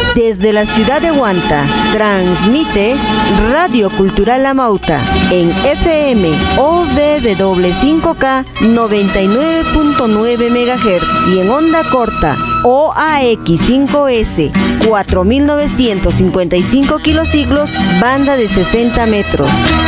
Desde la ciudad de Huanta, transmite Radio Cultural La Mauta en FM ODW5K 99.9 MHz y en onda corta OAX5S 4955 kilociclos, banda de 60 metros.